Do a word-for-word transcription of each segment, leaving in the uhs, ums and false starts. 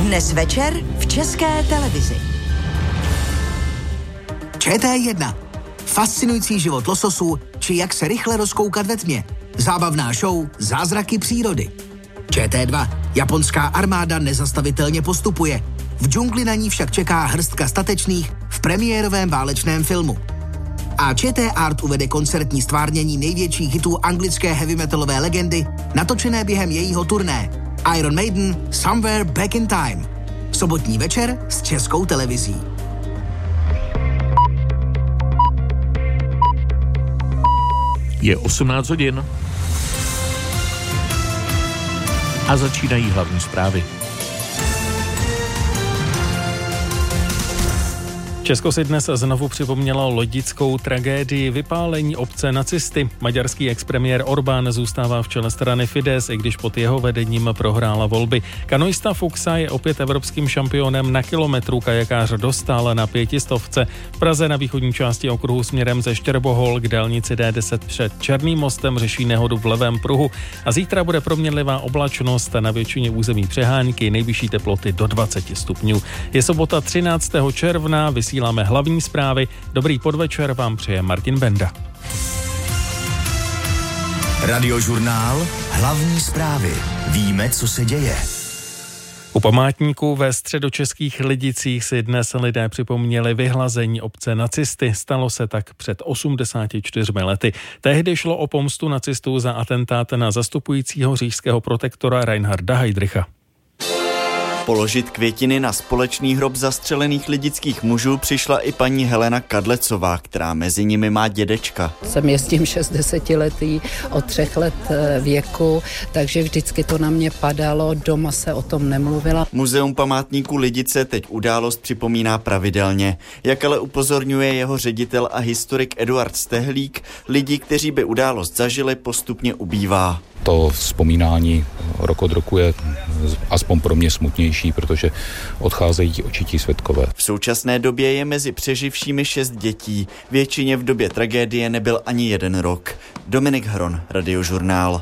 Dnes večer v České televizi. Č T jedna. Fascinující život lososů, či jak se rychle rozkoukat ve tmě. Zábavná show Zázraky přírody. Č T dva. Japonská armáda nezastavitelně postupuje. V džungli na ní však čeká hrstka statečných v premiérovém válečném filmu. A Č T Art uvede koncertní stvárnění největších hitů anglické heavy metalové legendy, natočené během jejího turné Iron Maiden Somewhere Back in Time. Sobotní večer s Českou televizí. Je osmnáct hodin a začínají hlavní zprávy. Česko si dnes znovu připomnělo lodickou tragédii vypálení obce nacisty. Maďarský expremiér Orbán zůstává v čele strany Fidesz, i když pod jeho vedením prohrála volby. Kanoista Fuxa je opět evropským šampionem na kilometru, kajakář dostal na pětistovce. V Praze na východní části okruhu směrem ze Štěrbohol k dálnici D deset před Černým mostem řeší nehodu v levém pruhu. A zítra bude proměnlivá oblačnost, na většině území přehánky, nejvyšší teploty do dvacet stupňů. Je sobota třináctého června, vysíláme hlavní zprávy. Dobrý podvečer vám přeje Martin Benda. Radiožurnál Hlavní zprávy. Víme, co se děje. U památníků ve středočeských Lidicích si dnes lidé připomněli vyhlazení obce nacisty. Stalo se tak před osmdesáti čtyřmi lety. Tehdy šlo o pomstu nacistů za atentát na zastupujícího říšského protektora Reinharda Heydricha. Položit květiny na společný hrob zastřelených lidických mužů přišla i paní Helena Kadlecová, která mezi nimi má dědečka. Jsem jezdím šestdesetiletý od třech let věku, takže vždycky to na mě padalo, doma se o tom nemluvila. Muzeum památníků Lidice teď událost připomíná pravidelně. Jak ale upozorňuje jeho ředitel a historik Eduard Stehlík, lidi, kteří by událost zažili, postupně ubývá. To vzpomínání rok od roku je aspoň pro mě smutnější, protože odcházejí očití svědkové. V současné době je mezi přeživšími šest dětí. Většině v době tragédie nebyl ani jeden rok. Dominik Hron, Radiožurnál.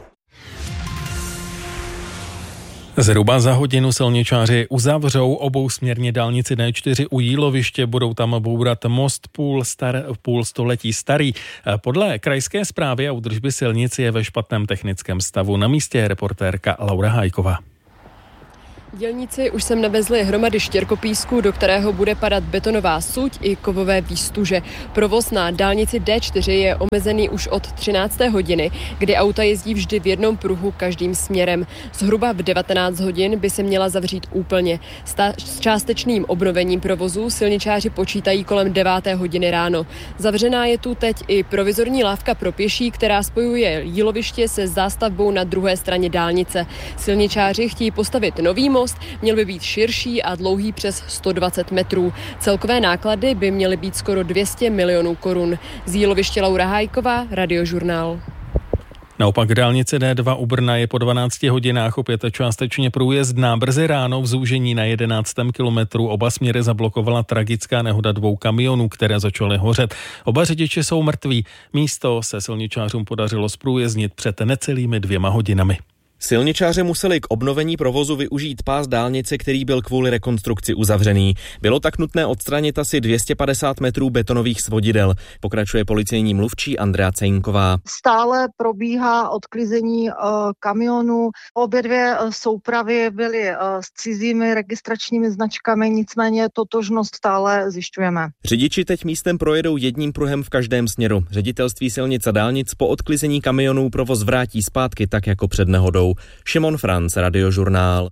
Zhruba za hodinu silničáři uzavřou obousměrně dálnici D čtyři u Jíloviště, budou tam bourat most půl, star, půl století starý. Podle krajské správy a údržby silnic je ve špatném technickém stavu. Na místě je reportérka Laura Hájková. Dělníci už sem navezli hromady štěrkopísku, do kterého bude padat betonová suť i kovové výstuže. Provoz na dálnici D čtyři je omezený už od třinácté hodiny, kdy auta jezdí vždy v jednom pruhu každým směrem. Zhruba v devatenáct hodin by se měla zavřít úplně. S částečným obnovením provozu silničáři počítají kolem deváté hodiny ráno. Zavřená je tu teď i provizorní lávka pro pěší, která spojuje Jíloviště se zástavbou na druhé straně dálnice. Silničáři chtějí postavit nový most, měl by být širší a dlouhý přes sto dvacet metrů. Celkové náklady by měly být skoro dvě stě milionů korun. Z Jíloviště Laura Hájková, Radiožurnál. Naopak dálnice D dva u Brna je po dvanácti hodinách opět částečně průjezdná. Brzy ráno v zúžení na jedenáctém kilometru oba směry zablokovala tragická nehoda dvou kamionů, které začaly hořet. Oba řidiči jsou mrtví. Místo se silničářům podařilo zprůjezdnit před necelými dvěma hodinami. Silničáři museli k obnovení provozu využít pás dálnice, který byl kvůli rekonstrukci uzavřený. Bylo tak nutné odstranit asi dvě stě padesát metrů betonových svodidel. Pokračuje policejní mluvčí Andrea Cejnková. Stále probíhá odklizení uh, kamionů. Obě dvě uh, soupravy byly uh, s cizími registračními značkami, nicméně totožnost stále zjišťujeme. Řidiči teď místem projedou jedním pruhem v každém směru. Ředitelství silnic a dálnic po odklizení kamionů provoz vrátí zpátky tak jako před nehodou. Šimon Franc, Radiožurnál.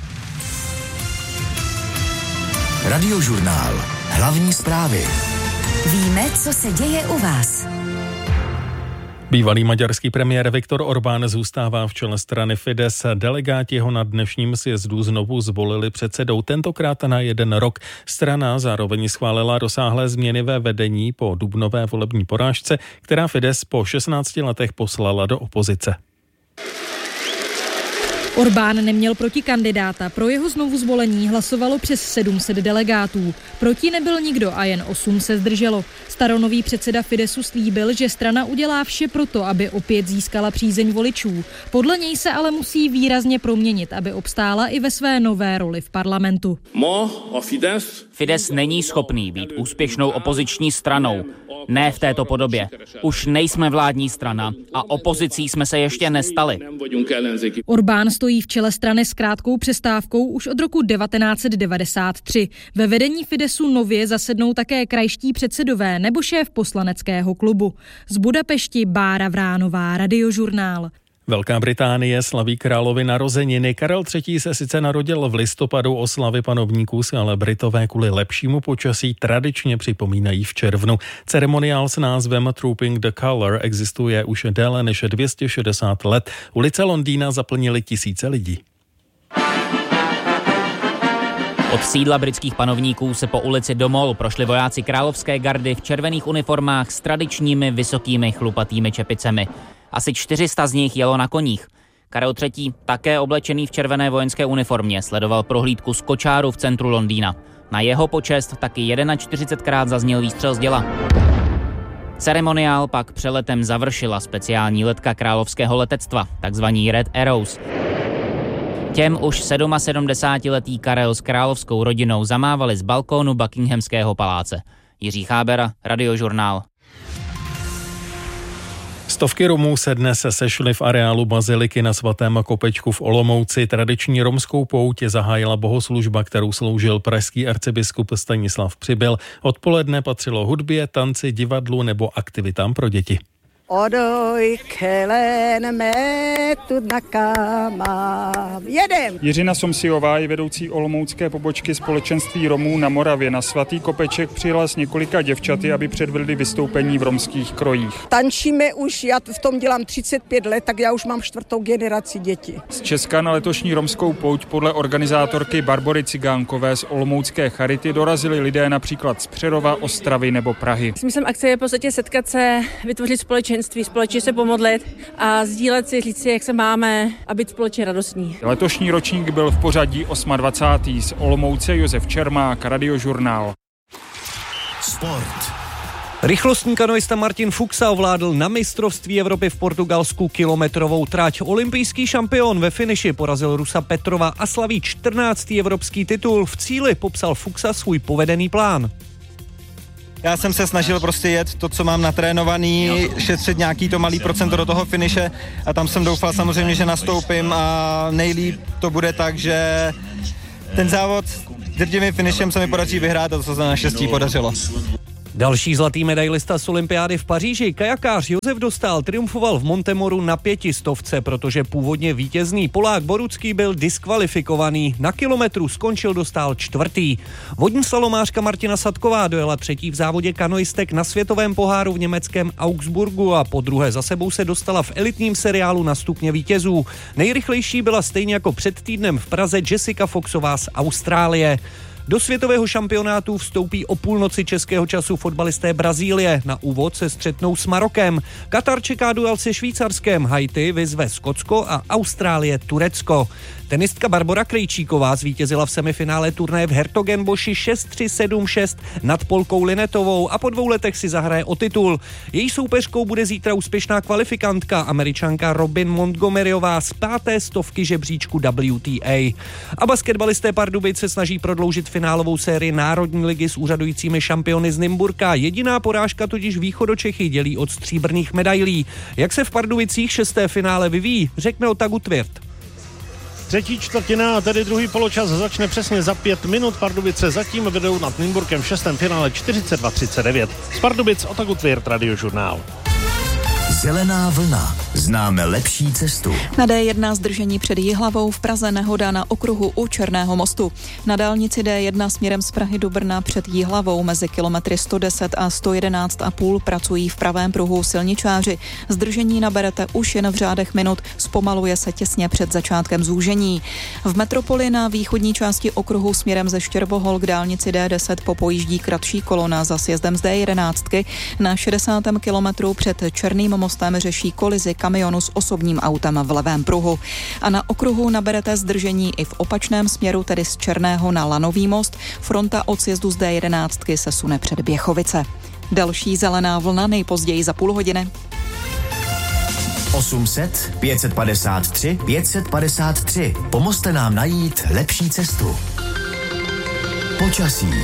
Radiožurnál. Hlavní zprávy. Víme, co se děje u vás. Bývalý maďarský premiér Viktor Orbán zůstává v čele strany Fidesz. Delegáti ho na dnešním sjezdu znovu zvolili předsedou, tentokrát na jeden rok. Strana zároveň schválila rozsáhlé změny ve vedení po dubnové volební porážce, která Fidesz po šestnácti letech poslala do opozice. Orbán neměl protikandidáta, pro jeho znovu zvolení hlasovalo přes sedm set delegátů. Proti nebyl nikdo a jen osm se zdrželo. Staronový předseda Fidesu slíbil, že strana udělá vše proto, aby opět získala přízeň voličů. Podle něj se ale musí výrazně proměnit, aby obstála i ve své nové roli v parlamentu. Fides není schopný být úspěšnou opoziční stranou. Ne v této podobě. Už nejsme vládní strana a opozicí jsme se ještě nestali. Orbán stojí v čele strany s krátkou přestávkou už od roku devatenáct set devadesát tři. Ve vedení Fidesu nově zasednou také krajští předsedové nebo šéf poslaneckého klubu. Z Budapešti Bára Vránová, Radiožurnál. Velká Británie slaví královy narozeniny. Karel třetí. se sice narodil v listopadu, oslavy panovníků si ale Britové kvůli lepšímu počasí tradičně připomínají v červnu. Ceremoniál s názvem Trooping the Colour existuje už déle než dvě stě šedesát let. Ulice Londýna zaplnily tisíce lidí. Od sídla britských panovníků se po ulici do Mall prošli vojáci královské gardy v červených uniformách s tradičními vysokými chlupatými čepicemi. Asi čtyři sta z nich jelo na koních. Karel třetí., také oblečený v červené vojenské uniformě, sledoval prohlídku z kočáru v centru Londýna. Na jeho počest taky čtyřicetkrát zazněl výstřel z děla. Ceremoniál pak přeletem završila speciální letka královského letectva, takzvaný Red Arrows. Těm už sedmdesátletý Karel s královskou rodinou zamávali z balkónu Buckinghamského paláce. Jiří Chábera, Radiožurnál. Stovky Romů se dnes sešly v areálu baziliky na svatém Kopečku v Olomouci. Tradiční romskou pouť zahájila bohoslužba, kterou sloužil pražský arcibiskup Stanislav Přibyl. Odpoledne patřilo hudbě, tanci, divadlu nebo aktivitám pro děti. Odoj kelen metud na kama. Jedem! Jiřina Somsiová je vedoucí olomoucké pobočky Společenství Romů na Moravě. Na svatý Kopeček přijela s několika děvčaty, aby předvedli vystoupení v romských krojích. Tančíme už, já v tom dělám třicet pět let, tak já už mám čtvrtou generaci dětí. Z Česka na letošní romskou pouť podle organizátorky Barbory Cigánkové z olomoucké Charity dorazili lidé například z Přerova, Ostravy nebo Prahy. Smyslem akce je v podstatě setkat se, vytvořit společenství, společně se pomodlit a sdílet si, říct si, jak se máme a být společně radostní. Letošní ročník byl v pořadí dvacátého osmého Z Olomouce Josef Čermák, Radiožurnál. Sport. Rychlostní kanoista Martin Fuxa ovládl na mistrovství Evropy v Portugalsku kilometrovou trať. Olympijský šampion ve finiši porazil Rusa Petrova a slaví čtrnáctý evropský titul. V cíli popsal Fuxa svůj povedený plán. Já jsem se snažil prostě jet to, co mám natrénovaný, šetřit nějaký to malý procento do toho finiše a tam jsem doufal samozřejmě, že nastoupím a nejlíp to bude tak, že ten závod drtivým finišem se mi podaří vyhrát a to se naštěstí podařilo. Další zlatý medailista z olympiády v Paříži, kajakář Josef Dostál, triumfoval v Montemoru na pětistovce, protože původně vítězný Polák Borucký byl diskvalifikovaný. Na kilometru skončil Dostál čtvrtý. Vodní slalomářka Martina Sadková dojela třetí v závodě kanoistek na světovém poháru v německém Augsburgu a po druhé za sebou se dostala v elitním seriálu na stupně vítězů. Nejrychlejší byla stejně jako před týdnem v Praze Jessica Foxová z Austrálie. Do světového šampionátu vstoupí o půlnoci českého času fotbalisté Brazílie. Na úvod se střetnou s Marokem. Katar čeká duel se Švýcarskem, Haiti vyzve Skotsko a Austrálie Turecko. Tenistka Barbora Krejčíková zvítězila v semifinále turnaje v Hertogenboši šest tři sedm šest nad Polkou Linetovou a po dvou letech si zahraje o titul. Její soupeřkou bude zítra úspěšná kvalifikantka Američanka Robin Montgomeryová z páté stovky žebříčku W T A. A basketbalisté Pardubic se snaží prodloužit finálovou sérii Národní ligy s úřadujícími šampiony z Nymburka. Jediná porážka totiž Východočechy dělí od stříbrných medailí. Jak se v Pardubicích šesté finále vyvíjí, řekne Otagu Tvěrt. Třetí čtvrtina, tedy druhý poločas, začne přesně za pět minut. Pardubice zatím vedou nad Nymburkem v šestém finále čtyřicet dva třicet devět. Z Pardubic Otagu Tvěrt, Radiožurnál. Zelená vlna. Známe lepší cestu. Na D jedna zdržení před Jihlavou, v Praze nehoda na okruhu u Černého mostu. Na dálnici D jedna směrem z Prahy do Brna před Jihlavou mezi kilometry sto deset a sto jedenáct a půl pracují v pravém pruhu silničáři. Zdržení naberete už jen v řádech minut, zpomaluje se těsně před začátkem zúžení. V metropoli na východní části okruhu směrem ze Štěrbohol k dálnici D deset popojíždí kratší kolona za sjezdem z D jedenáct. Na šedesátém kilometru před Černým mostem řeší kolizi kamionu s osobním autem v levém pruhu. A na okruhu naberete zdržení i v opačném směru, tedy z Černého na Lanový most. Fronta od sjezdu z D jedenáct se sune před Běchovice. Další zelená vlna nejpozději za půl hodiny. osm set, pět set padesát tři, pět set padesát tři. Pomozte nám najít lepší cestu. Počasí.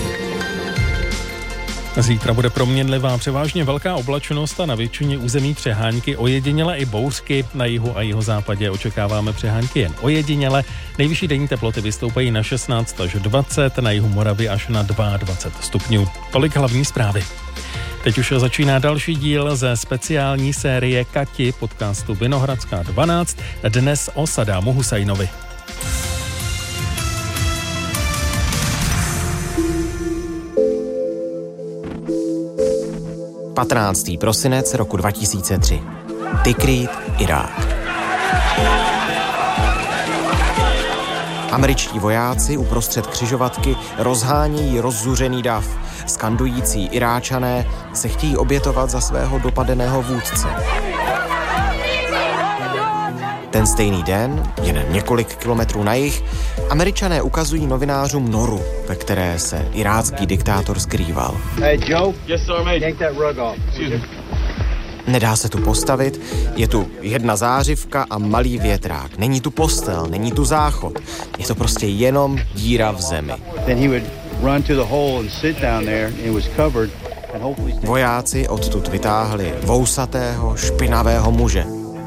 Zítra bude proměnlivá, převážně velká oblačnost a na většině území přehánky, ojediněle i bouřky. Na jihu a jihozápadě očekáváme přehánky jen ojediněle. Nejvyšší denní teploty vystoupají na šestnáct až dvacet, na jihu Moravy až na dvacet dva stupňů. Tolik hlavní zprávy. Teď už začíná další díl ze speciální série Kati podcastu Vinohradská dvanáct, dnes o Sadámu Husajnovi. patnáctého prosince roku dva tisíce tři. Tikrit, Irák. Američtí vojáci uprostřed křižovatky rozhánějí rozzuřený dav. Skandující Iráčané se chtějí obětovat za svého dopadeného vůdce. Ten stejný den, jen několik kilometrů na jih, Američané ukazují novinářům noru, ve které se irácký diktátor skrýval. Hey Joe, yes, sir, mate. Yank that rug off. Nedá se tu postavit, je tu jedna zářivka a malý větrák. Není tu postel, není tu záchod. Je to prostě jenom díra v zemi. Vojáci odtud vytáhli vousatého, špinavého muže.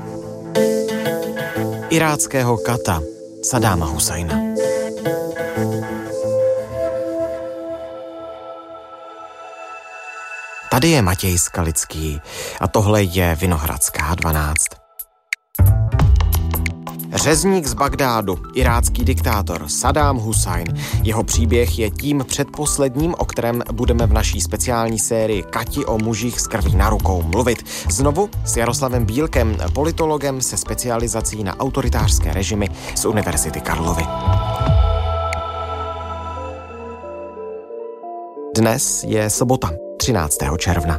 Iráckého kata Sadáma Husajna. Tady je Matěj Skalický a tohle je Vinohradská dvanáct. Řezník z Bagdádu, irácký diktátor Sadám Husajn. Jeho příběh je tím předposledním, o kterém budeme v naší speciální sérii Kati o mužích s krví na rukou mluvit. Znovu s Jaroslavem Bílkem, politologem se specializací na autoritářské režimy z Univerzity Karlovy. Dnes je sobota, třináctého června.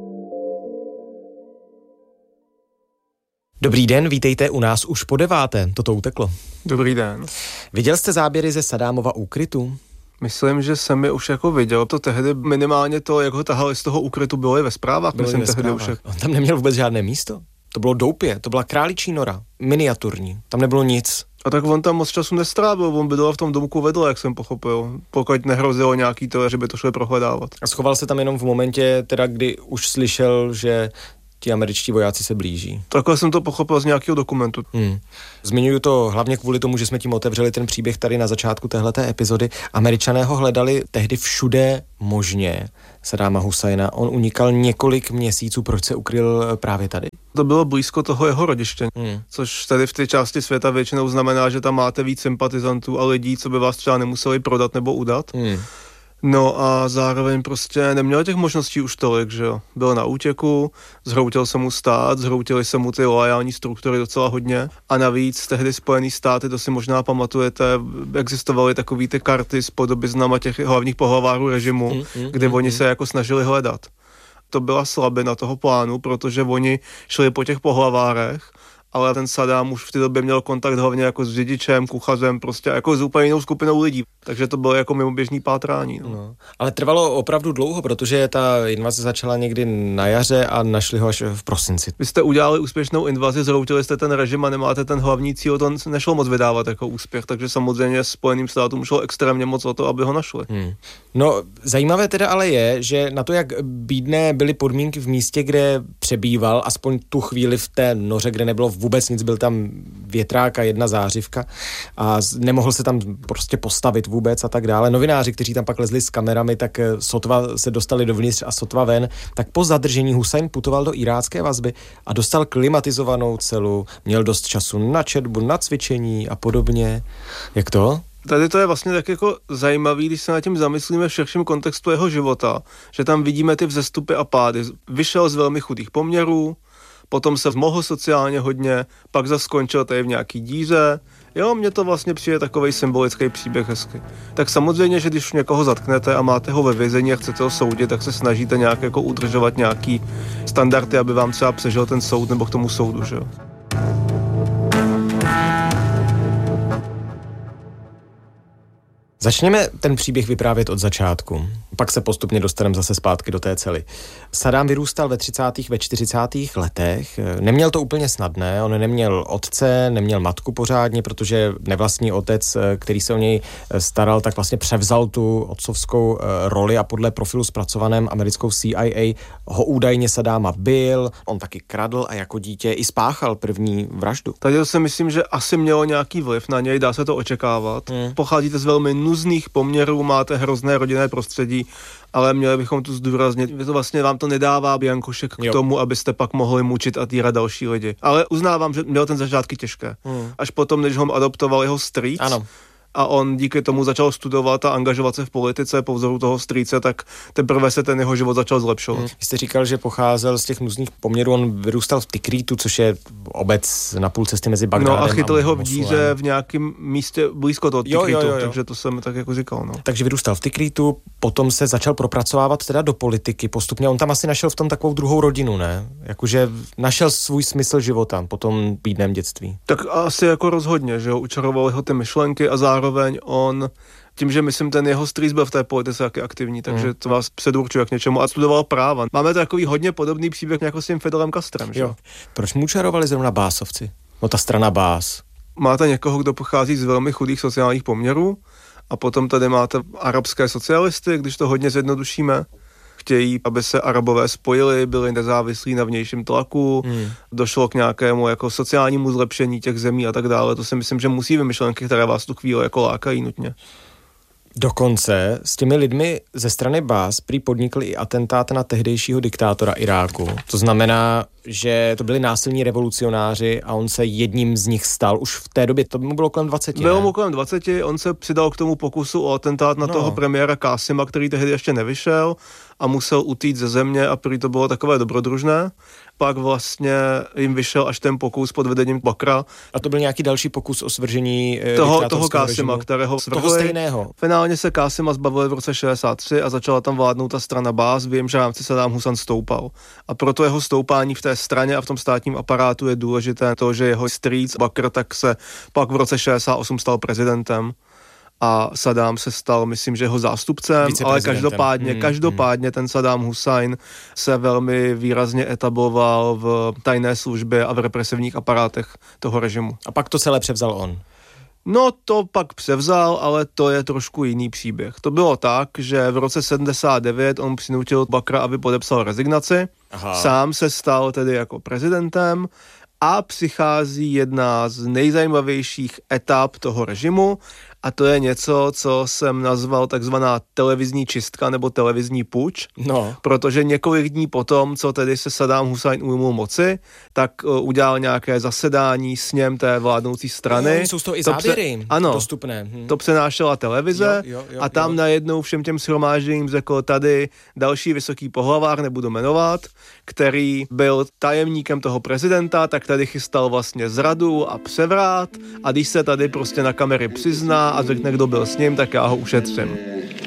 Dobrý den, vítejte u nás už po deváté, toto uteklo. Dobrý den. Viděl jste záběry ze Sadámova úkrytu? Myslím, že jsem je už jako viděl. To tehdy minimálně to, jak ho tahali z toho úkrytu, bylo i ve zprávách. Bylo myslím, ve tehdy zprávách. Už... On tam neměl vůbec žádné místo. To bylo doupě, to byla králičí nora, miniaturní, tam nebylo nic. A tak on tam moc času nestrávil, on bydlel v tom domku vedle, jak jsem pochopil, pokud nehrozilo nějaký to, že by to šli prohledávat. A schoval se tam jenom v momentě, teda kdy už slyšel, že ti američtí vojáci se blíží. Takhle jsem to pochopil z nějakého dokumentu. Hmm. Zmiňuji to hlavně kvůli tomu, že jsme tím otevřeli ten příběh tady na začátku téhleté epizody. Američané ho hledali tehdy všude možně, Sadáma Husajna. On unikal několik měsíců, proč se ukryl právě tady? To bylo blízko toho jeho rodiště, hmm. což tady v té části světa většinou znamená, že tam máte víc sympatizantů a lidí, co by vás třeba nemuseli prodat nebo udat. Hmm. No a zároveň prostě neměl těch možností už tolik, že jo. Byl na útěku, zhroutil se mu stát, zhroutili se mu ty loajální struktury docela hodně a navíc tehdy Spojený státy, to si možná pamatujete, existovaly takový ty karty s podobiznama těch hlavních pohlavárů režimu, mm, mm, kde mm, oni mm. se jako snažili hledat. To byla slabina toho plánu, protože oni šli po těch pohlavárech, ale ten Sadám už v té době měl kontakt hlavně jako s řidičem, kuchařem, prostě jako s úplně jinou skupinou lidí. Takže to bylo jako mimoběžný pátrání. No. No. Ale trvalo opravdu dlouho, protože ta invaze začala někdy na jaře a našli ho až v prosinci. Vy jste udělali úspěšnou invazi, zhroutili jste ten režim a nemáte ten hlavní cíl, to nešlo moc vydávat jako úspěch, takže samozřejmě Spojeným státům šlo extrémně moc o to, aby ho našli. Hmm. No, zajímavé teda ale je, že na to, jak bídné byly podmínky v místě, kde přebýval, aspoň tu chvíli v té noře, kde nebylo vůbec nic, byl tam větrák a jedna zářivka a nemohl se tam prostě postavit vůbec a tak dále. Novináři, kteří tam pak lezli s kamerami, tak sotva se dostali dovnitř a sotva ven, tak po zadržení Husajn putoval do irácké vazby a dostal klimatizovanou celu, měl dost času na četbu, na cvičení a podobně. Jak to? Tady to je vlastně tak jako zajímavý, když se nad tím zamyslíme v širším kontextu jeho života, že tam vidíme ty vzestupy a pády. Vyšel z velmi chudých poměrů, potom se zmohl sociálně hodně, pak zase skončil tady v nějaký díře, Jo, mně to vlastně přijde takovej symbolický příběh hezky. Tak samozřejmě, že když někoho zatknete a máte ho ve vězení a chcete ho soudit, tak se snažíte nějak jako udržovat nějaký standardy, aby vám třeba přežil ten soud nebo k tomu soudu, že jo. Začněme ten příběh vyprávět od začátku. Pak se postupně dostaneme zase zpátky do té cely. Saddám vyrůstal ve třicátých, ve čtyřicátých letech. Neměl to úplně snadné, on neměl otce, neměl matku pořádně, protože nevlastní otec, který se o něj staral, tak vlastně převzal tu otcovskou roli a podle profilu zpracovaném americkou C I A ho údajně Saddáma bil, on taky kradl a jako dítě i spáchal první vraždu. Tady si myslím, že asi mělo nějaký vliv na něj, dá se to očekávat. Hmm. Pocházíte z velmi nuzných poměrů, máte hrozné rodinné prostředí, ale měli bychom tu zdůraznit, že to vlastně vám to nedává biankošek k jo. tomu, abyste pak mohli mučit a týrat další lidi. Ale uznávám, že měl ten začátky těžké. Hmm. Až potom, než ho adoptoval jeho strýc, ano. a on díky tomu začal studovat a angažovat se v politice po vzoru toho strýce, tak teprve se ten jeho život začal zlepšovat. Hmm. Vy jste říkal, že pocházel z těch nuzných poměrů, on vyrůstal v Tikritu, což je obec na půl cesty mezi Bagdádem a No a chytli ho v díře v nějakém místě blízko toho Tikritu, jo, jo, jo, jo. takže to jsem tak jako říkal. No. Takže vyrůstal v Tikritu, potom se začal propracovávat teda do politiky postupně. On tam asi našel v tom takovou druhou rodinu, ne? Jakože našel svůj smysl života po tom bídném dětství. Tak asi jako rozhodně, že jo, učaroval ho ty myšlenky a zároveň on, tím, že myslím, ten jeho strýc byl v té politice taky aktivní, takže to vás předurčuje k něčemu a studoval práva. Máme takový hodně podobný příběh jako s tím Fidelem Castrem, že jo? Proč mu čarovali zrovna Básovci? No ta strana Bás. Máte někoho, kdo pochází z velmi chudých sociálních poměrů a potom tady máte arabské socialisty, když to hodně zjednodušíme. Chtějí, aby se Arabové spojili, byli nezávislí na vnějším tlaku, hmm. došlo k nějakému jako sociálnímu zlepšení těch zemí a tak dále. To si myslím, že musí vymyšlenky, které vás tu chvíli jako lákají nutně. Dokonce s těmi lidmi ze strany Bás prý podnikli i atentát na tehdejšího diktátora Iráku. To znamená, že to byli násilní revolucionáři a on se jedním z nich stal už v té době. To mu bylo kolem dvaceti. Bylo mu kolem dvaceti, on se přidal k tomu pokusu o atentát na no. toho premiéra Kásima, který tehdy ještě nevyšel a musel utýct ze země a prý to bylo takové dobrodružné. Pak vlastně jim vyšel až ten pokus pod vedením Bakra. A to byl nějaký další pokus o svržení toho, toho Kásima, režimu. kterého svrhli. Toho stejného. Finálně se Kásima zbavili v roce šedesát tři a začala tam vládnout ta strana Bás, v jejímž rámci Saddám Husajn stoupal. A proto jeho stoupání v té straně a v tom státním aparátu je důležité to, že jeho strýc Bakr tak se pak v roce šedesát osm stal prezidentem. A Saddám se stal, myslím, že jeho zástupcem, ale každopádně, hmm, každopádně hmm. ten Saddám Husajn se velmi výrazně etabloval v tajné službě a v represivních aparátech toho režimu. A pak to celé převzal on? No to pak převzal, ale to je trošku jiný příběh. To bylo tak, že v roce sedmdesát devět on přinutil Bakra, aby podepsal rezignaci. Aha. Sám se stal tedy jako prezidentem a přichází jedna z nejzajímavějších etap toho režimu a to je něco, co jsem nazval takzvaná televizní čistka nebo televizní puč, no. protože několik dní potom, co tedy se Saddám Husajn ujmul moci, tak uh, udělal nějaké zasedání sněm té vládnoucí strany. No, jsou z toho i záběry pře- ano, dostupné. Hm. To přenášela televize jo, jo, jo, a tam jo. najednou všem těm shromážděním řekl tady další vysoký pohlavár, nebudu jmenovat, který byl tajemníkem toho prezidenta, tak tady chystal vlastně zradu a převrat a když se tady prostě na kamery přizná a řekne, kdo byl s ním, tak já ho ušetřím.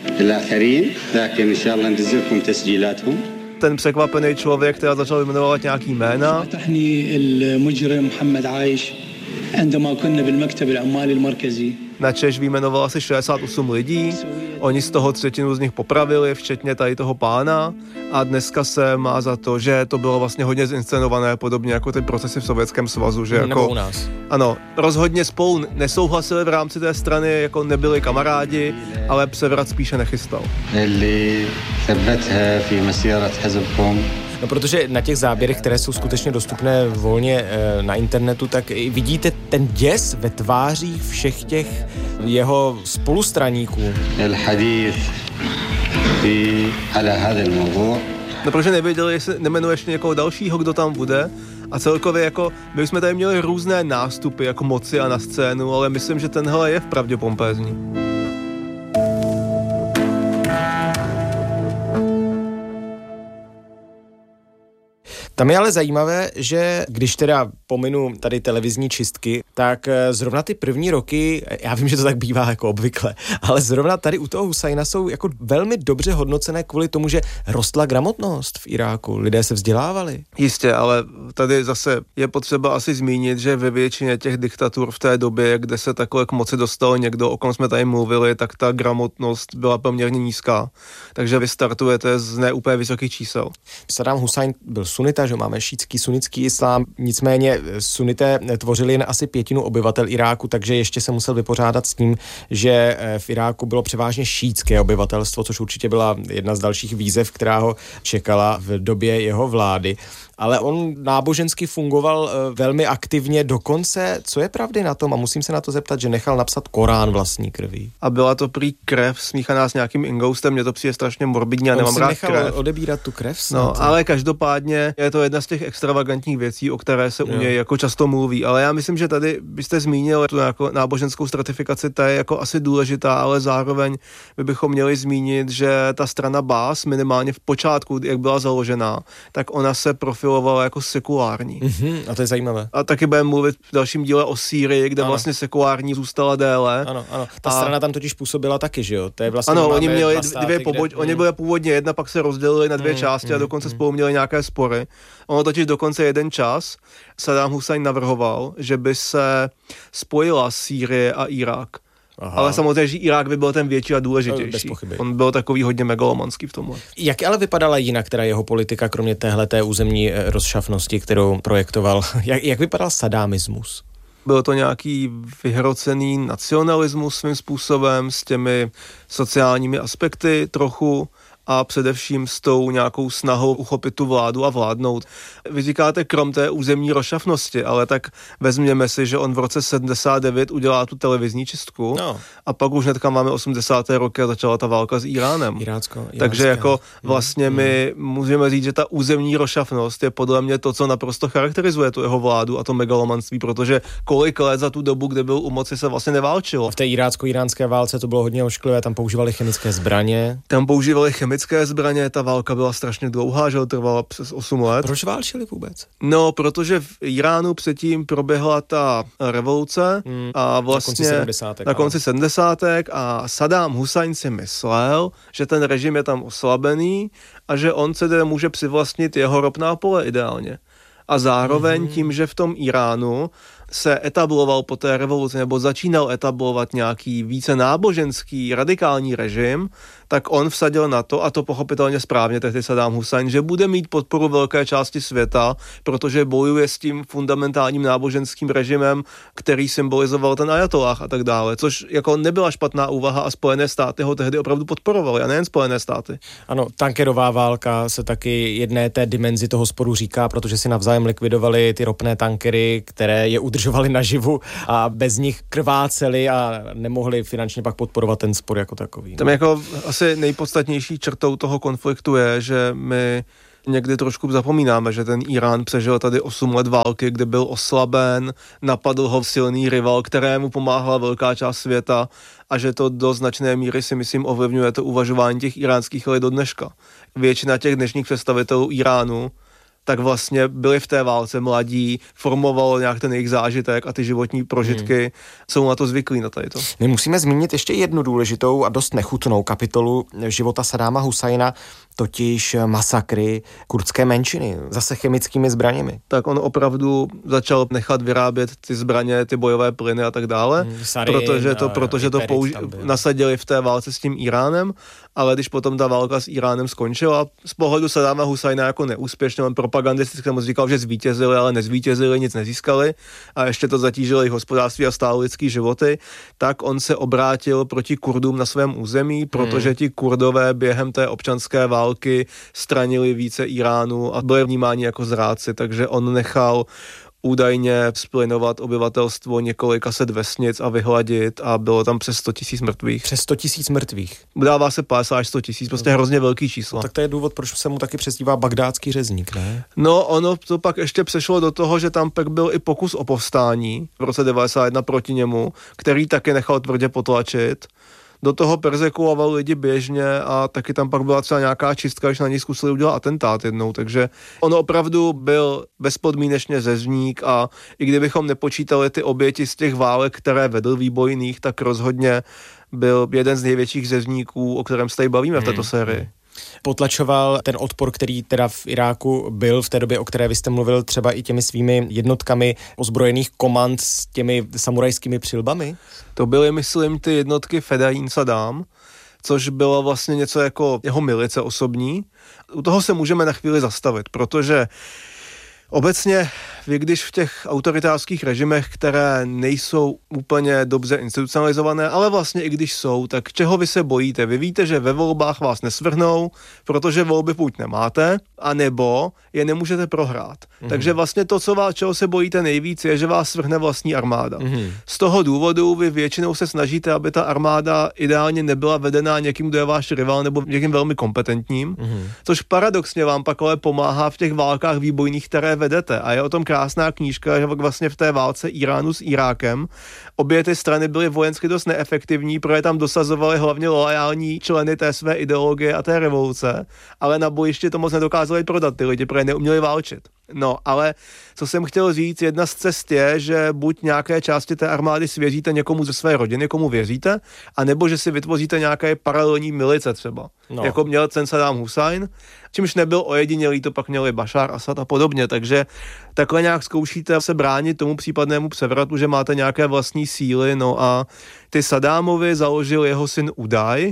Ten překvapený člověk, který začal vyjmenovat nějaký jména. Načež vyjmenoval asi šedesát osm lidí, oni z toho třetinu z nich popravili, včetně tady toho pána a dneska se má za to, že to bylo vlastně hodně zinscenované, podobně jako ty procesy v Sovětském svazu, že Nebo jako... u nás. Ano, rozhodně spolu nesouhlasili v rámci té strany, jako nebyli kamarádi, ale převrat spíše nechystal. No protože na těch záběrech, které jsou skutečně dostupné volně e, na internetu, tak vidíte ten děs ve tvářích všech těch jeho spolustraníků. No protože nevěděli, jestli nemenuje ještě někoho dalšího, kdo tam bude. A celkově jako, my jsme tady měli různé nástupy jako moci a na scénu, ale myslím, že tenhle je vpravdě pompézní. Tam je ale zajímavé, že když teda pominu tady televizní čistky, tak zrovna ty první roky, já vím, že to tak bývá jako obvykle, ale zrovna tady u toho Husajna jsou jako velmi dobře hodnocené kvůli tomu, že rostla gramotnost v Iráku, lidé se vzdělávali. Jistě, ale tady zase je potřeba asi zmínit, že ve většině těch diktatur v té době, kde se takhle k moci dostal někdo, o kom jsme tady mluvili, tak ta gramotnost byla poměrně nízká. Takže vy startujete z neúplně vysokých čísel. Saddam Husajn byl sunita, že máme šítský sunnický islám, nicméně sunité tvořili jen asi pětinu obyvatel Iráku, takže ještě se musel vypořádat s tím, že v Iráku bylo převážně šítské obyvatelstvo, což určitě byla jedna z dalších výzev, která ho čekala v době jeho vlády. Ale on nábožensky fungoval velmi aktivně dokonce. Co je pravdy na tom? A musím se na to zeptat, že nechal napsat Korán vlastní krví. A byla to prý krev smíchaná s nějakým ingoustem, mně to přijde strašně morbidní a nemám rád krev. On si nechal odebírat tu krev snad. No, ale každopádně je to jedna z těch extravagantních věcí, o které se jo. u něj jako často mluví. Ale já myslím, že tady byste zmínil tu jako náboženskou stratifikaci, ta je jako asi důležitá, ale zároveň by bychom měli zmínit, že ta strana Baas minimálně v počátku, jak byla založená, tak ona se profilovala jako sekulární. Mm-hmm, a to je zajímavé. A taky budeme mluvit v dalším díle o Sýrii, kde ano. vlastně sekulární zůstala déle. Ano, ano. Ta a... strana tam totiž působila taky, že jo? To je vlastně ano, oni měli státy, dvě poboč... kde... oni byli původně jedna, pak se rozdělili na dvě mm, části mm, a dokonce mm. spolu měli nějaké spory. Ono totiž dokonce jeden čas Saddam Husajn navrhoval, že by se spojila Sýrie a Irák. Aha. Ale samozřejmě, že Irák by byl ten větší a důležitější. On byl takový hodně megalomanský v tomhle. Jak ale vypadala jinak teda jeho politika, kromě téhleté územní rozšafnosti, kterou projektoval? Jak, jak vypadal sadámismus? Byl to nějaký vyhrocený nacionalismus svým způsobem s těmi sociálními aspekty trochu a především s tou nějakou snahou uchopit tu vládu a vládnout. Vy říkáte krom té územní rozšafnosti, ale tak vezměme si, že on v roce sedmdesát devět udělá tu televizní čistku no. a pak už hnedka máme osmdesáté roky a začala ta válka s Iránem. Irácko, Takže jako vlastně mm. my můžeme říct, že ta územní rozšafnost je podle mě to, co naprosto charakterizuje tu jeho vládu a to megalomanství, protože kolik let za tu dobu, kdy byl u moci, se vlastně neválčilo. A v té irácko-iránské válce to bylo hodně ošklivé, tam používali chemické zbraně. Tam používali chemické zbraně, ta válka byla strašně dlouhá, že trvala přes osm let. Proč válčili vůbec? No, protože v Iránu předtím proběhla ta revoluce hmm, a vlastně na konci sedmdesátek, na konci sedmdesátek a Saddam Husajn si myslel, že ten režim je tam oslabený a že on se tedy může přivlastnit jeho ropná pole ideálně. A zároveň mm-hmm. tím, že v tom Iránu se etabloval po té revoluci, nebo začínal etablovat nějaký více náboženský, radikální režim, tak on vsadil na to, a to pochopitelně správně tehdy Saddam Husajn, že bude mít podporu velké části světa, protože bojuje s tím fundamentálním náboženským režimem, který symbolizoval ten ajatollah a tak dále, což jako nebyla špatná úvaha a Spojené státy ho tehdy opravdu podporovaly, a nejen Spojené státy. Ano, tankerová válka se taky jedné té dimenzi toho sporu říká, protože si navzájem likvidovali ty ropné tankery, které je udržovali naživu a bez nich krváceli a nemohli finančně pak podporovat ten spor jako takový. Tam jako asi nejpodstatnější črtou toho konfliktu je, že my někdy trošku zapomínáme, že ten Irán přežil tady osm let války, kde byl oslaben, napadl ho silný rival, kterému pomáhala velká část světa, a že to do značné míry si myslím ovlivňuje to uvažování těch iránských lidí do dneška. Většina těch dnešních představitelů Iránu tak vlastně byli v té válce mladí, formovalo nějak ten jejich zážitek a ty životní prožitky, hmm. jsou na to zvyklí na tady to. My musíme zmínit ještě jednu důležitou a dost nechutnou kapitolu života Saddáma Husajna, totiž masakry kurdské menšiny, zase chemickými zbraněmi. Tak on opravdu začal nechat vyrábět ty zbraně, ty bojové plyny a tak dále, hmm, Sarin, protože to, protože to použi- nasadili v té válce s tím Iránem, ale když potom ta válka s Iránem skončila, z pohledu Saddáma Husajna jako neúspěšně, on propagandisticky mu říkal, že zvítězili, ale nezvítězili, nic nezískali a ještě to zatížilo jejich hospodářství a stále lidský životy, tak on se obrátil proti Kurdům na svém území, protože ti Kurdové během té občanské války stranili více Iránu a byli vnímáni jako zrádci, takže on nechal údajně splynovat obyvatelstvo několika set vesnic a vyhladit a bylo tam přes sto tisíc mrtvých. Přes sto tisíc mrtvých. Dává se padesát až sto tisíc, prostě hrozně velký číslo. No, tak to je důvod, proč se mu taky přezdívá bagdátský řezník, ne? No, ono to pak ještě přešlo do toho, že tam pak byl i pokus o povstání v roce devadesát jedna proti němu, který taky nechal tvrdě potlačit. do toho perzekuoval lidi běžně a taky tam pak byla třeba nějaká čistka, když na něj zkusili udělat atentát jednou, takže on opravdu byl bezpodmínečně řezník a i kdybychom nepočítali ty oběti z těch válek, které vedl výbojných, tak rozhodně byl jeden z největších řezníků, o kterém se tady bavíme v této sérii. Potlačoval ten odpor, který teda v Iráku byl v té době, o které vy jste mluvil, třeba i těmi svými jednotkami ozbrojených komand s těmi samurajskými přilbami? To byly, myslím, ty jednotky Fedajín Sadám, což bylo vlastně něco jako jeho milice osobní. U toho se můžeme na chvíli zastavit, protože obecně, vy když v těch autoritářských režimech, které nejsou úplně dobře institucionalizované, ale vlastně i když jsou, tak čeho vy se bojíte? Vy víte, že ve volbách vás nesvrhnou, protože volby buď nemáte, anebo je nemůžete prohrát. Mm-hmm. Takže vlastně to, co vás, čeho se bojíte nejvíc, je, že vás svrhne vlastní armáda. Mm-hmm. Z toho důvodu vy většinou se snažíte, aby ta armáda ideálně nebyla vedená někým, kdo je váš rival, nebo někým velmi kompetentním, mm-hmm. což paradoxně vám pak ale pomáhá v těch válkách výbojných, které vedete. A je o tom krásná knížka, že vlastně v té válce Iránu s Irákem obě ty strany byly vojensky dost neefektivní, protože tam dosazovali hlavně loajální členy té své ideologie a té revoluce, ale na bojišti to moc nedokázali prodat ty lidi, protože neuměli válčit. No, ale co jsem chtěl říct, jedna z cest je, že buď nějaké části té armády svěříte někomu ze své rodiny, komu věříte, anebo že si vytvoříte nějaké paralelní milice třeba. No. Jako měl ten Saddam Husajn, čímž nebyl ojedinělý, to pak měli Bašár Asad a podobně, takže takhle nějak zkoušíte se bránit tomu případnému převratu, že máte nějaké vlastní síly, no a ty Saddámovi založil jeho syn Udaj,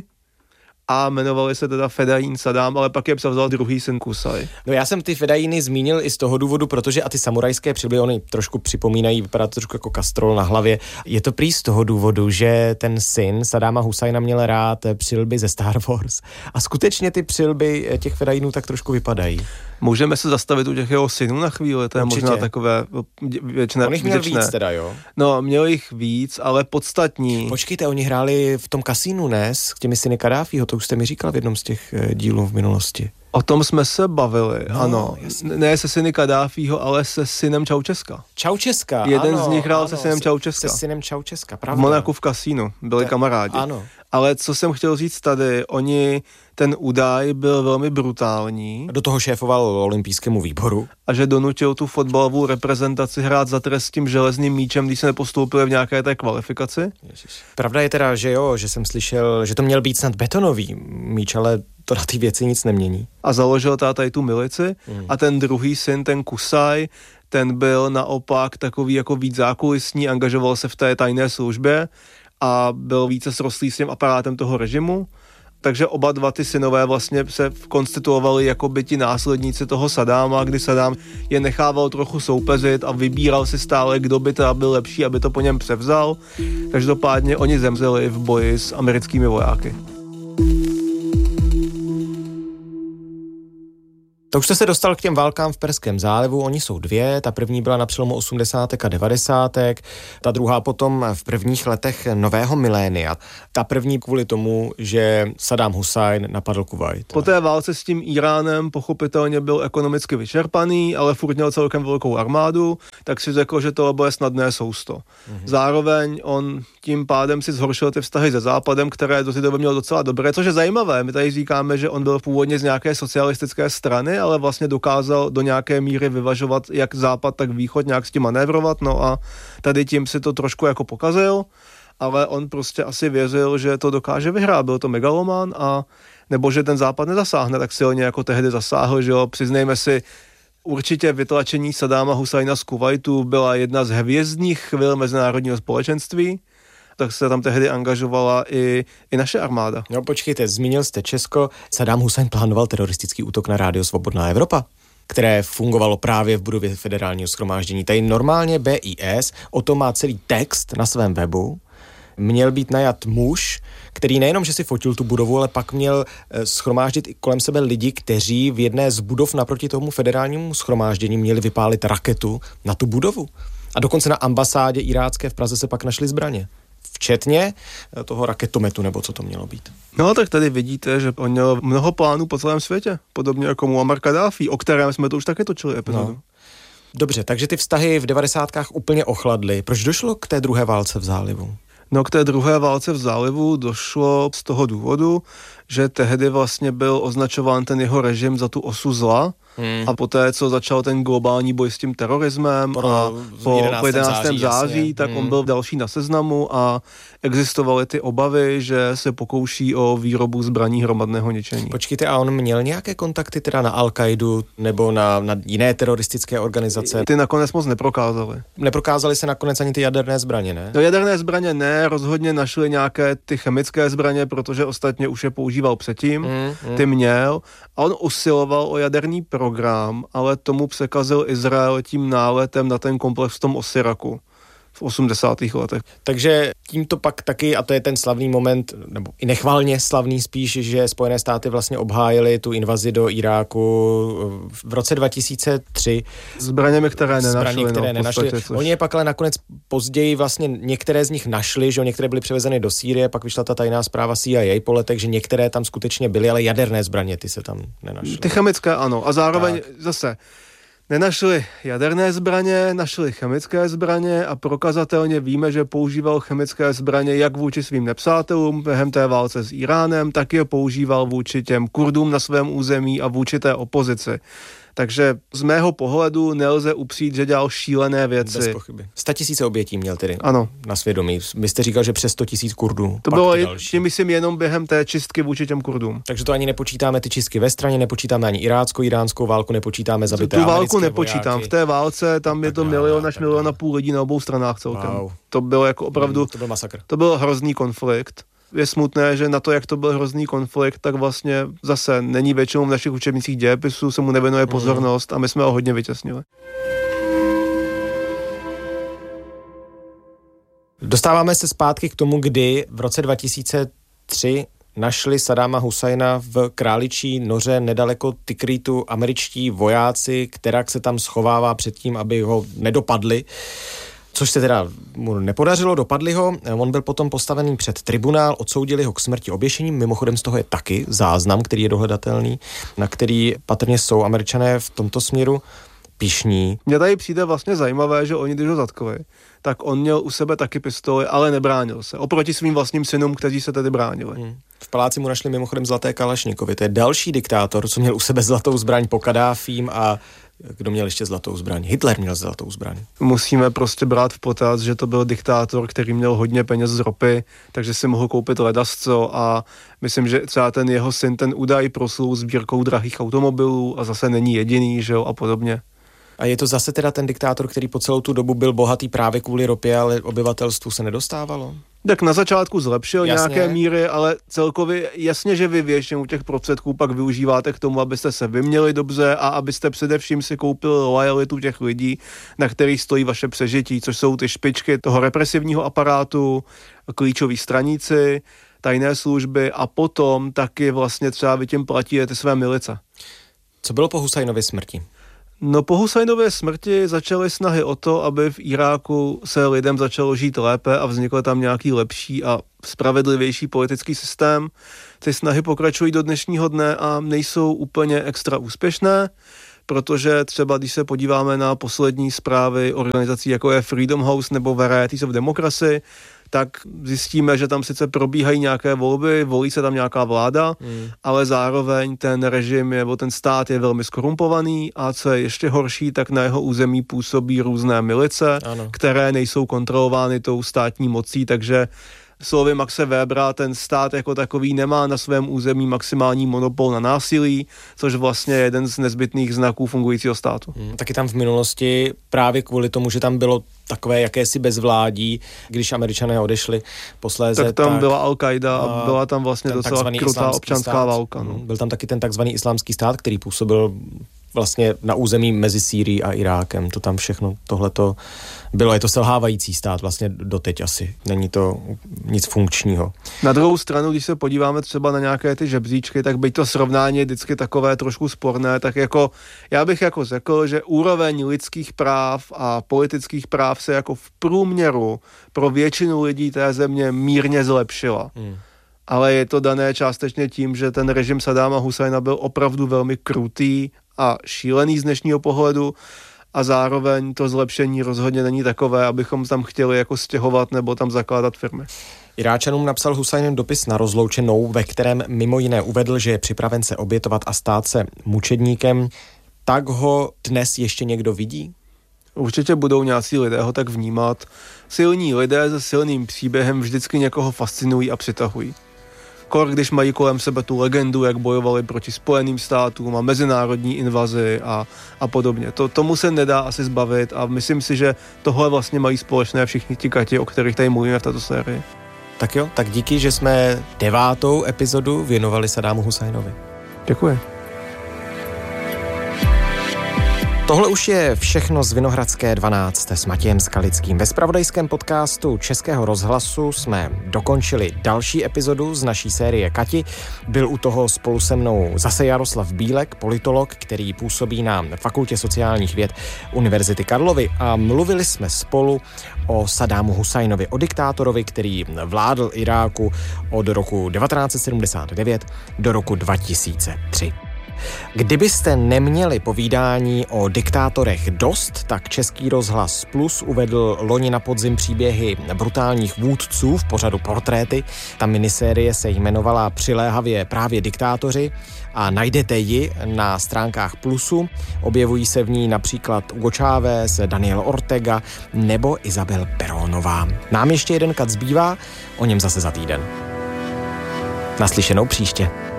a jmenovali se teda Fedajín Sadám, ale pak je převzal druhý syn Kusaj. No já jsem ty Fedajíny zmínil i z toho důvodu, protože a ty samurajské přilby, oni trošku připomínají, vypadá to trošku jako kastrol na hlavě. Je to prý z toho důvodu, že ten syn Saddáma Husajna měl rád přilby ze Star Wars a skutečně ty přilby těch Fedaínů tak trošku vypadají. Můžeme se zastavit u těch jeho synů na chvíli, to je Určitě. Možná takové věčné. On jich měl víc teda, jo? No, měl jich víc, ale podstatní. Počkejte, oni hráli v tom kasínu, ne? S těmi syny Kadáfího, to už jste mi říkal v jednom z těch dílů v minulosti. O tom jsme se bavili, no, ano. Jasně. Ne se syny Kadáfího, ale se synem Čaučeska. Čaučeska, Jeden ano, z nich hrál ano, se synem Čaučeska. Se synem Čaučeska, pravda. V Monaku v kasínu, byli Te, kamarádi. Ano. Ale co jsem chtěl říct tady, oni, ten Udaj byl velmi brutální. Do toho šéfoval olympijskému výboru. A že donutil tu fotbalovou reprezentaci hrát za trest s tím železným míčem, když se nepostoupili v nějaké té kvalifikaci. Ježiš. Pravda je teda, že jo, že jsem slyšel, že to měl být snad betonový míč, ale to na ty věci nic nemění. A založil táta i tu milici hmm. a ten druhý syn, ten Kusaj, ten byl naopak takový jako víc zákulisní, angažoval se v té tajné službě a byl více srostlý s tím aparátem toho režimu. Takže oba dva ty synové vlastně se konstituovali jako by ti následníci toho Saddáma, kdy Saddám je nechával trochu soupeřit a vybíral si stále, kdo by teda byl lepší, aby to po něm převzal. Každopádně oni zemřeli v boji s americkými vojáky. To už jste se dostal k těm válkám v Perském zálivu, oni jsou dvě, ta první byla na přelomu osmdesátek a devadesátek, ta druhá potom v prvních letech nového milénia. Ta první kvůli tomu, že Saddam Husajn napadl Kuvajt. Po té válce s tím Iránem pochopitelně byl ekonomicky vyčerpaný, ale furt měl celkem velkou armádu, tak si řekl, že to bude snadné sousto. Mhm. Zároveň on tím pádem si zhoršil ty vztahy se Západem, které do té doby měl docela dobré, což je zajímavé. My tady říkáme, že on byl původně z nějaké socialistické strany, ale vlastně dokázal do nějaké míry vyvažovat jak západ, tak východ, nějak s tím manévrovat, no a tady tím si to trošku jako pokazil, ale on prostě asi věřil, že to dokáže vyhrát, byl to megaloman a nebo že ten západ nezasáhne tak silně, jako tehdy zasáhl, že jo, přiznejme si, určitě vytlačení Saddáma Husajna z Kuvajtu byla jedna z hvězdných chvil mezinárodního společenství, tak se tam tehdy angažovala i, i naše armáda. No počkejte, zmínil jste Česko. Saddam Husajn plánoval teroristický útok na Rádio Svobodná Evropa, které fungovalo právě v budově federálního shromáždění. Tady normálně B I S o tom má celý text na svém webu. Měl být najat muž, který nejenom, že si fotil tu budovu, ale pak měl shromáždit i kolem sebe lidi, kteří v jedné z budov naproti tomu federálnímu shromáždění měli vypálit raketu na tu budovu. A dokonce na ambasádě irácké v Praze se pak našly zbraně. Včetně toho raketometu, nebo co to mělo být. No tak tady vidíte, že on měl mnoho plánů po celém světě, podobně jako Muammar Kaddáfí, o kterém jsme to už také točili epizodu. No. Dobře, takže ty vztahy v devadesátkách úplně ochladly. Proč došlo k té druhé válce v zálivu? No k té druhé válce v zálivu došlo z toho důvodu, že tehdy vlastně byl označován ten jeho režim za tu osu zla, Hmm. a poté, co začal ten globální boj s tím terorismem po, a po jedenáctém září, září tak hmm. on byl další na seznamu a existovaly ty obavy, že se pokouší o výrobu zbraní hromadného ničení. Počkejte, a on měl nějaké kontakty teda na Al-Kaidu nebo na, na jiné teroristické organizace? Ty nakonec moc neprokázali. Neprokázali se nakonec ani ty jaderné zbraně, ne? No, jaderné zbraně ne, rozhodně našli nějaké ty chemické zbraně, protože ostatně už je používal předtím, hmm. ty měl a on usiloval o jaderný program, ale tomu překazil Izrael tím náletem na ten komplex v tom Osiraku v osmdesátých letech. Takže tímto pak taky, a to je ten slavný moment, nebo i nechvalně slavný spíš, že Spojené státy vlastně obhájily tu invazi do Iráku v roce dva tisíce tři. Zbraněmi, které nenašli. Zbraně, které no, nenašli. Podstatě, Oni je pak ale nakonec později vlastně některé z nich našli, že některé byly převezeny do Sýrie, pak vyšla ta tajná zpráva C I A po letech, že některé tam skutečně byly, ale jaderné zbraně, ty se tam nenašly. Ty chemické ano, a zároveň tak. zase nenašli jaderné zbraně, našli chemické zbraně a prokazatelně víme, že používal chemické zbraně jak vůči svým nepřátelům během té válce s Iránem, tak je používal vůči těm Kurdům na svém území a vůči té opozici. Takže z mého pohledu nelze upřít, že dělal šílené věci. Bez pochyby. Sta tisíce obětí měl tedy ano. na svědomí. Vy jste říkal, že přes sto tisíc Kurdů. To bylo, tím myslím, jenom během té čistky vůči těm Kurdům. Takže to ani nepočítáme ty čistky ve straně, nepočítáme ani iráckou, iránskou válku, nepočítáme zabité tu americké válku nepočítám. vojáky. V té válce tam je to milion až milion a půl lidí na obou stranách celkem. Wow. To bylo jako opravdu... Hmm, to byl masakr. To byl hrozný konflikt. Je smutné, že na to, jak to byl hrozný konflikt, tak vlastně zase není většinou v našich učebnicích dějepisů, se mu nevěnuje pozornost a my jsme ho hodně vytěsnili. Dostáváme se zpátky k tomu, kdy v roce dva tisíce tři našli Saddáma Husajna v Králičí noře nedaleko Tikritu američtí vojáci, která se tam schovává před tím, aby ho nedopadli. Což se teda mu nepodařilo, dopadli ho. On byl potom postavený před tribunál, odsoudili ho k smrti oběšením. Mimochodem z toho je taky záznam, který je dohledatelný, na který patrně jsou Američané v tomto směru pyšní. Mně tady přijde vlastně zajímavé, že oni, když ho zatkli, tak on měl u sebe taky pistoli, ale nebránil se. Oproti svým vlastním synům, kteří se tedy bránili. Hmm. V paláci mu našli mimochodem zlaté kalašnikovy. To je další diktátor, co měl u sebe zlatou zbraň po Kadáfím a kdo měl ještě zlatou zbraň? Hitler měl zlatou zbraň. Musíme prostě brát v potaz, že to byl diktátor, který měl hodně peněz z ropy, takže si mohl koupit ledasco a myslím, že třeba ten jeho syn, ten údaj proslul sbírkou drahých automobilů a zase není jediný, že jo, a podobně. A je to zase teda ten diktátor, který po celou tu dobu byl bohatý právě kvůli ropě, ale obyvatelstvu se nedostávalo? Tak na začátku zlepšil jasně. nějaké míry, ale celkově jasně, že vy většinou těch prostředků pak využíváte k tomu, abyste se vyměli dobře a abyste především si koupili lojalitu těch lidí, na kterých stojí vaše přežití, což jsou ty špičky toho represivního aparátu, klíčoví straníci, tajné služby a potom taky vlastně třeba vy tím platíte ty své milice. Co bylo po Husajnově smrti? No po Husajnově smrti začaly snahy o to, aby v Iráku se lidem začalo žít lépe a vznikl tam nějaký lepší a spravedlivější politický systém. Ty snahy pokračují do dnešního dne a nejsou úplně extra úspěšné, protože třeba když se podíváme na poslední zprávy organizací jako je Freedom House nebo Varieties of Democracy, tak zjistíme, že tam sice probíhají nějaké volby, volí se tam nějaká vláda, hmm. ale zároveň ten režim nebo ten stát je velmi skorumpovaný a co je ještě horší, tak na jeho území působí různé milice, ano. které nejsou kontrolovány tou státní mocí, takže slovy Maxe Webera, ten stát jako takový nemá na svém území maximální monopol na násilí, což vlastně je jeden z nezbytných znaků fungujícího státu. Hmm, taky tam v minulosti právě kvůli tomu, že tam bylo takové jakési bezvládí, když Američané odešli posléze. Tak tam tak, byla Al-Qaida a byla tam vlastně docela krutá občanská stát. válka. No. Byl tam taky ten takzvaný islámský stát, který působil vlastně na území mezi Sýrií a Irákem. To tam všechno tohleto bylo. Je to selhávající stát vlastně doteď asi. Není to nic funkčního. Na druhou stranu, když se podíváme třeba na nějaké ty žebříčky, tak byť to srovnání je vždycky takové trošku sporné, tak jako já bych jako řekl, že úroveň lidských práv a politických práv se jako v průměru pro většinu lidí té země mírně zlepšila. Hmm. Ale je to dané částečně tím, že ten režim Saddáma Husajna byl opravdu velmi krutý a šílený z dnešního pohledu a zároveň to zlepšení rozhodně není takové, abychom tam chtěli jako stěhovat nebo tam zakládat firmy. Iráčanům napsal Husajn dopis na rozloučenou, ve kterém mimo jiné uvedl, že je připraven se obětovat a stát se mučedníkem. Tak ho dnes ještě někdo vidí? Určitě budou nějací lidé ho tak vnímat. Silní lidé se silným příběhem vždycky někoho fascinují a přitahují. Kor, když mají kolem sebe tu legendu, jak bojovali proti Spojeným státům a mezinárodní invazi a, a podobně. To, tomu se nedá asi zbavit a myslím si, že tohle vlastně mají společné všichni ti kati, o kterých tady mluvíme v této sérii. Tak jo, tak díky, že jsme devátou epizodu věnovali Saddámu Husajnovi. Děkuji. Tohle už je všechno z Vinohradské dvanáct s Matějem Skalickým. Ve zpravodajském podcastu Českého rozhlasu jsme dokončili další epizodu z naší série Kati. Byl u toho spolu se mnou zase Jaroslav Bílek, politolog, který působí na Fakultě sociálních věd Univerzity Karlovy a mluvili jsme spolu o Saddámu Husajnovi, o diktátorovi, který vládl Iráku od roku devatenáct set sedmdesát devět do roku dva tisíce tři. Kdybyste neměli povídání o diktátorech dost, tak Český rozhlas Plus uvedl loni na podzim příběhy brutálních vůdců v pořadu Portréty. Ta minisérie se jmenovala přiléhavě právě Diktátoři a najdete ji na stránkách Plusu. Objevují se v ní například Hugo Chávez, Daniel Ortega nebo Isabel Perónová. Nám ještě jeden kat zbývá, o něm zase za týden. Naslyšenou příště.